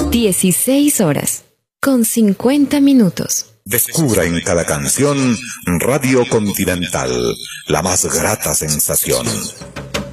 16 horas, con 50 minutos. Descubra en cada canción Radio Continental, la más grata sensación.